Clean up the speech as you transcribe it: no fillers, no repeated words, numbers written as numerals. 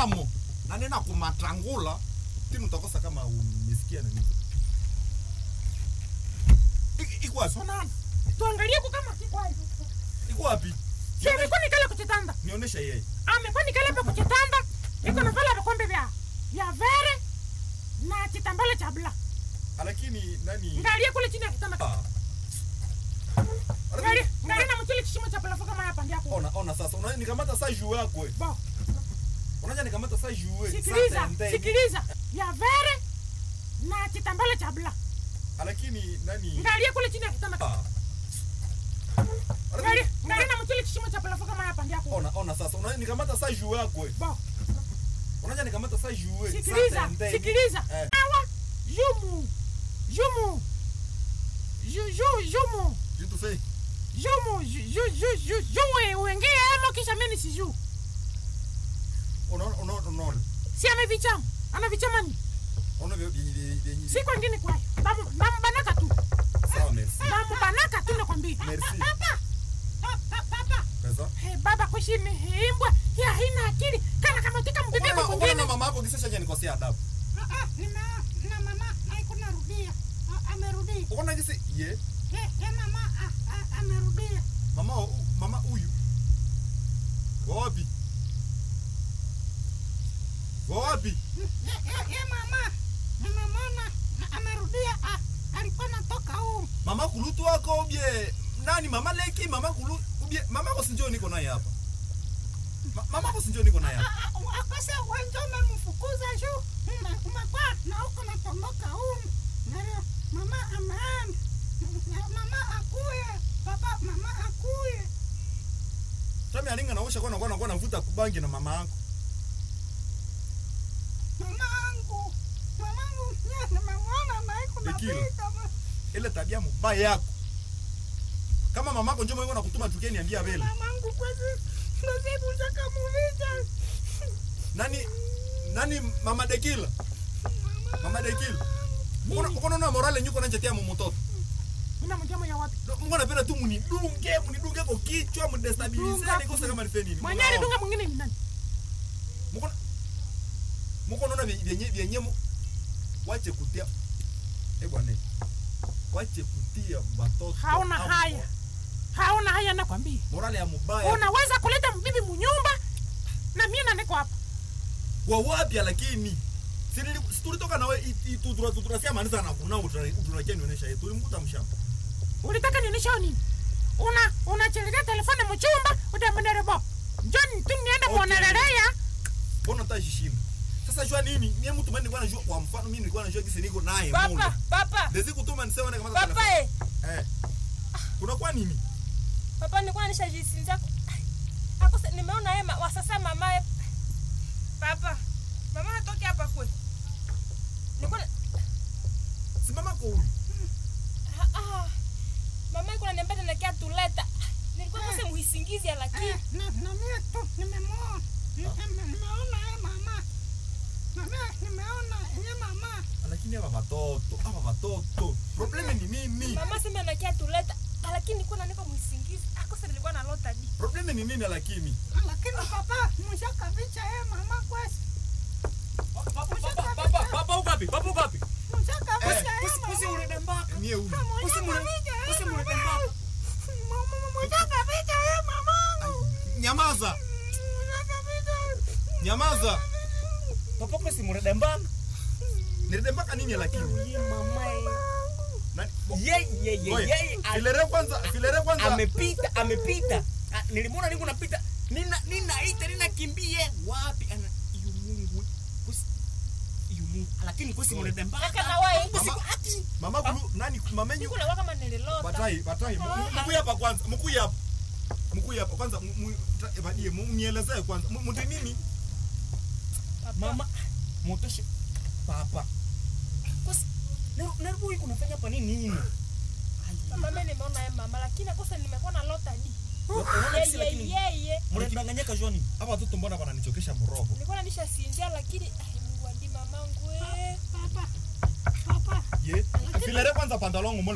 amo. Na nena kumatrangula. Tinu utakosa kama umesikia na nini. Iko wapi? Tuangalie kwa kama kiko wapi. Iko wapi? Si amekuwa nikala kuchitanda. Nionyesha yeye. Amekuwa nikala hapa kuchitanda. Iko na vala vikombe vya vere na kitambala cha bla. Lakini nani? Ngalia kule chini ya kitanda. Ngalia na mchele kishimo cha palafu kama hapa ndio hapo. Ona sasa. Unaona nikamata saa juu yako wewe. Bo. Unaona nikamata saa juu wewe. Sikiliza. Ya vere na kitambala cha bla. Lakini nani? Ngalia kule chini ya kitanda. Ngalia na mchele kishimo cha palafu kama hapa ndio hapo. Ona sasa. Unaona nikamata saa juu yako wewe. Bo. Unaona nikamata saa juu wewe. Sikiliza. Awa. Jumu. Jitu fei. Uengea emo kisha mimi siju. Unaona. Si amevichama. Anavichama ni. Ona vyenye. Si kwa ngine kwa. Bamu banaka tu. Sawa, merci. Bamu banaka tu nakwambia. Merci. Papa. Pesa? Baba kwa shini imbwa. Ya haina akili. Kama tika mbebe kwa ngine. Unaona mama yako kisha nikosea adabu. Na mama haiko narudia. Amerudia. Unaona kisi ye? Mama amerudia. Mama huyu. Wapi? Mama. Nimemwona amerudia. Alikuwa natoka huko. Mama kulutu wako obie. Nani mama leki mama kulu obie. Mama ko sinjo niko naye hapa. Mama ko sinjo niko naye hapa. Akose wanjo umemfukuza juu. Umekuwa na huko natondoka huko. Mama ameenda. Mama akuye. Papa mama akuye. Tami alinga naosha kwa navuta kubangi na mama yako. Mamangu. Nimemwona na iko na pita. Ile tabia mbaya yako. Kama mamako njoo mwengo nakutuma tukeni niambia vile. Mamangu kwezi. Nasibu shaka muvita. Nani mama Dekila? Mama Dekila. Unaona morale nyuko nanjetea mtoto. Una mjamo ya wapi? Mungu anapenda tu munidunge kwa kichwa mdestabilize niko sasa kama nifeni nini. Mwenyewe dunga mwingine ni nani? Mungu anaona vyenye wache kutia. Bwana. Wache kutia watoto. Hauna haya nakwambia. Morale ya mbaya. Unaweza kuleta mbibi mnyumba na mimi na niko hapa. Wa wapi lakini? Si tulitoka nawe tutura sia manisa na kuna utunakeni nionyesha yetu. Ulimkuta mshamba. Ulitaka nionyesha nini? Unachelekea telefoni mchumba utamnerebo. John tu nienda kuonelelea. Mbona utajishinda? Sasa jua nini? Mimi mtu mimi nilikuwa najua kwa mfano mimi nilikuwa najua kisi niko naye Mungu. Papa. Ndezi kutuma nisema na kama Papa. Kuna kwa nini? Papa nilikuwa nishajisinza. Hapo nimeona yeye wa sasa mama. Papa. Mama hatoki hapa kwe. Nilikuwa si mama kwa huyu. Mama iko ananiambia tunaelekea tuleta. Nilikuwa kose muhisingizi lakini na mimi tu nimemwona. Nimeona yeye mama. Nimeona yeye mama. Lakini hapa watoto. Problem ni nini? Mama sema anaelekea tuleta. Lakini nilikuwa niko muhisingizi. Akose nilikuwa na lota di. Problem ni nini lakini? Lakini papa mshaka vicha yeye mama kwesi. Papa ukapi? Mshaka vicha yeye mama. Usidembaka. Mie huyu. Usimudembaka. Mshaka vicha yeye mama. Nyamaza. Papa kwa simudembaka. Nilidembaka nini lakini? Yeye mama. Yeye. Filere kwanza. Amepita. Nilimwona niko napita. Ninakimbie wapi ana Mungu. Lakini kwa simu ndembaka. Kaka wewe. Mama kulu nani mamenyu? Kula kama nililota. Batai. Mkuya hapa kwanza. Mkuya hapa kwanza. Badie nielezee kwanza. Mtu nini? Mama motoshi papa. Kwa nervu iko unafanya hapa nini? Mama mimi nimeona yeye mama lakini akosa nimekuwa na lota di. Yeye. Mnadanganyika Joni. Hapa watoto mbona wananichokesha mroho? Nilikuwa nanisha sinzia lakini Mungu adi mamangu Papa. Ye. Filere kwanza pantalon